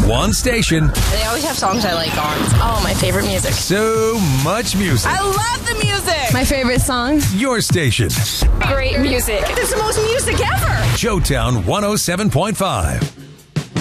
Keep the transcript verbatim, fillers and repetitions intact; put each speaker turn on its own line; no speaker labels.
One station.
They always have songs I like on. Oh, my favorite music.
So much music.
I love the music.
My favorite song.
Your station.
Great music. It's the most music ever.
Showtown one oh seven point five.